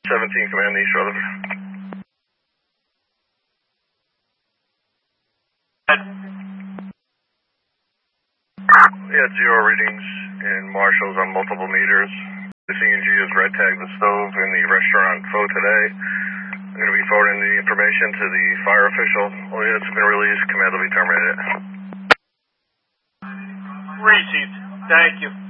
17 Command East Rutherford. We had 0 readings in marshals on multiple meters. The CNG has red tagged the stove in the restaurant Faux today. I'm going to be forwarding the information to the fire official. All units have been released. Command will be terminated. Received. Thank you.